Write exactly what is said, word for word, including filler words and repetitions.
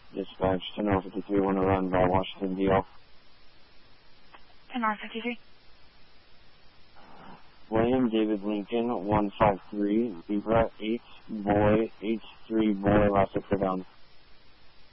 Dispatch, ten R fifty-three, want to run by Washington, D L. ten R fifty-three. William David Lincoln, one five three, Zebra, eight, boy, H three, boy, last exit down.